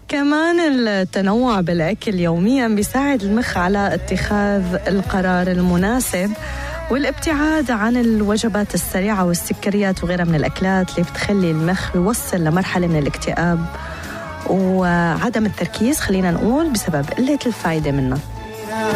كمان التنوع بالأكل يومياً بيساعد المخ على اتخاذ القرار المناسب والابتعاد عن الوجبات السريعة والسكريات وغيرها من الأكلات اللي بتخلي المخ يوصل لمرحلة من الاكتئاب وعدم التركيز، خلينا نقول بسبب قلة الفايدة منها.